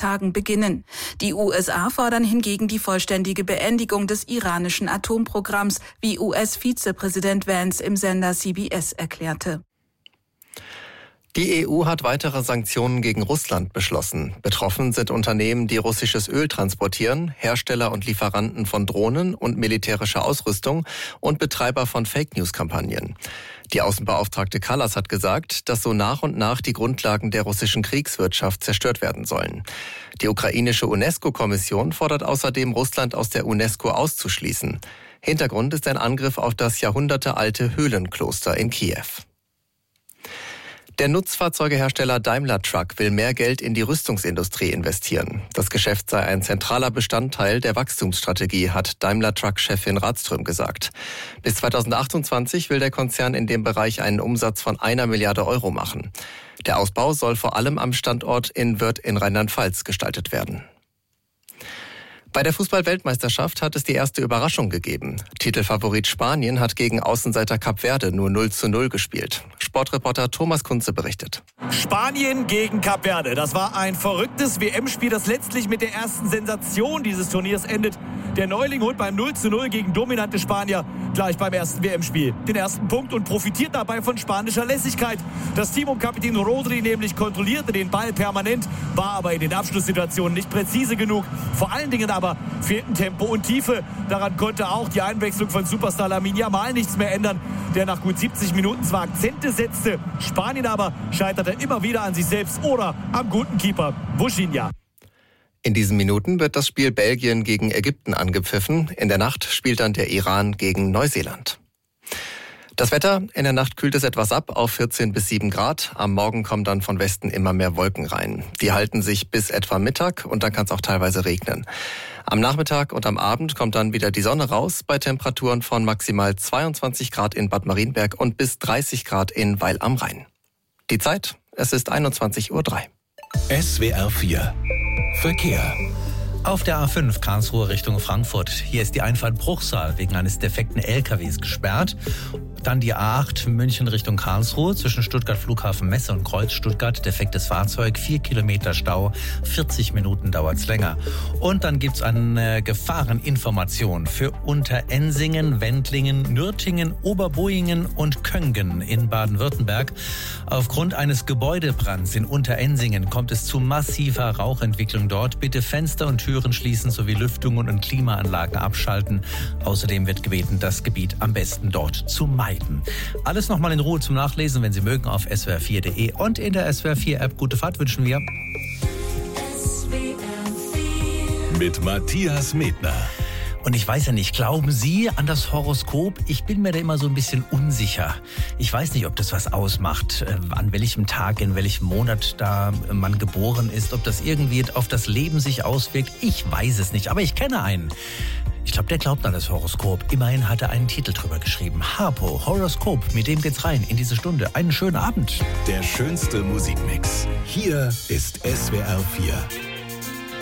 Tagen beginnen. Die USA fordern hingegen die vollständige Beendigung des iranischen Atomprogramms, wie US-Vizepräsident Vance im Sender CBS erklärte. Die EU hat weitere Sanktionen gegen Russland beschlossen. Betroffen sind Unternehmen, die russisches Öl transportieren, Hersteller und Lieferanten von Drohnen und militärischer Ausrüstung und Betreiber von Fake-News-Kampagnen. Die Außenbeauftragte Kallas hat gesagt, dass so nach und nach die Grundlagen der russischen Kriegswirtschaft zerstört werden sollen. Die ukrainische UNESCO-Kommission fordert außerdem, Russland aus der UNESCO auszuschließen. Hintergrund ist ein Angriff auf das jahrhundertealte Höhlenkloster in Kiew. Der Nutzfahrzeugehersteller Daimler Truck will mehr Geld in die Rüstungsindustrie investieren. Das Geschäft sei ein zentraler Bestandteil der Wachstumsstrategie, hat Daimler Truck-Chefin Radström gesagt. Bis 2028 will der Konzern in dem Bereich einen Umsatz von 1 Milliarde Euro machen. Der Ausbau soll vor allem am Standort in Wörth in Rheinland-Pfalz gestaltet werden. Bei der Fußball-Weltmeisterschaft hat es die erste Überraschung gegeben. Titelfavorit Spanien hat gegen Außenseiter Kap Verde nur 0:0 gespielt. Sportreporter Thomas Kunze berichtet. Spanien gegen Kap Verde. Das war ein verrücktes WM-Spiel, das letztlich mit der ersten Sensation dieses Turniers endet. Der Neuling holt beim 0:0 gegen dominante Spanier gleich beim ersten WM-Spiel den ersten Punkt und profitiert dabei von spanischer Lässigkeit. Das Team um Kapitän Rodri nämlich kontrollierte den Ball permanent, war aber in den Abschlusssituationen nicht präzise genug. Vor allen Dingen aber fehlten Tempo und Tiefe. Daran konnte auch die Einwechslung von Superstar Lamine Yamal nichts mehr ändern, der nach gut 70 Minuten zwar Akzente setzte, Spanien aber scheiterte immer wieder an sich selbst oder am guten Keeper Vucinic. In diesen Minuten wird das Spiel Belgien gegen Ägypten angepfiffen. In der Nacht spielt dann der Iran gegen Neuseeland. Das Wetter, in der Nacht kühlt es etwas ab auf 14 bis 7 Grad. Am Morgen kommen dann von Westen immer mehr Wolken rein. Die halten sich bis etwa Mittag und dann kann es auch teilweise regnen. Am Nachmittag und am Abend kommt dann wieder die Sonne raus bei Temperaturen von maximal 22 Grad in Bad Marienberg und bis 30 Grad in Weil am Rhein. Die Zeit, es ist 21:03 Uhr. SWR 4 Verkehr. Auf der A5 Karlsruhe Richtung Frankfurt. Hier ist die Einfahrt Bruchsal wegen eines defekten LKWs gesperrt. Dann die A8 München Richtung Karlsruhe zwischen Stuttgart Flughafen Messe und Kreuz Stuttgart. Defektes Fahrzeug, 4 Kilometer Stau, 40 Minuten dauert's länger. Und dann gibt's eine Gefahreninformation für Unterensingen, Wendlingen, Nürtingen, Oberboingen und Köngen in Baden-Württemberg. Aufgrund eines Gebäudebrands in Unterensingen kommt es zu massiver Rauchentwicklung dort. Bitte Fenster und Türen schließen sowie Lüftungen und Klimaanlagen abschalten. Außerdem wird gebeten, das Gebiet am besten dort zu meiden. Alles nochmal in Ruhe zum Nachlesen, wenn Sie mögen, auf swr4.de und in der SWR4-App. Gute Fahrt wünschen wir. Mit Matthias Medner. Und ich weiß ja nicht, glauben Sie an das Horoskop? Ich bin mir da immer so ein bisschen unsicher. Ich weiß nicht, ob das was ausmacht, an welchem Tag, in welchem Monat da man geboren ist, ob das irgendwie auf das Leben sich auswirkt. Ich weiß es nicht, aber ich kenne einen. Ich glaube, der glaubt an das Horoskop. Immerhin hat er einen Titel drüber geschrieben. Harpo, Horoskop, mit dem geht's rein in diese Stunde. Einen schönen Abend. Der schönste Musikmix. Hier ist SWR 4.